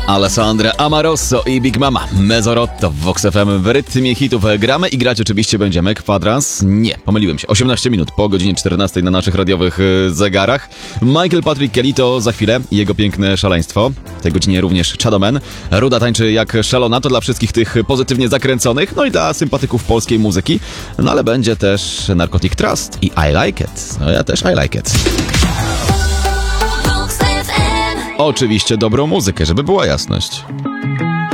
Alessandra Amarosso i Big Mama Mezzorotto w Vox FM w rytmie hitów gramy i grać oczywiście będziemy kwadrans. Nie, pomyliłem się. 18 minut po godzinie 14 na naszych radiowych zegarach. Michael Patrick Kelly to za chwilę i jego piękne szaleństwo. W tej godzinie również Shadow. Ruda tańczy jak szalona, to dla wszystkich tych pozytywnie zakręconych, no i dla sympatyków polskiej muzyki. No ale będzie też Narcotic Trust i I Like It. No ja też I Like It. Oczywiście dobrą muzykę, żeby była jasność.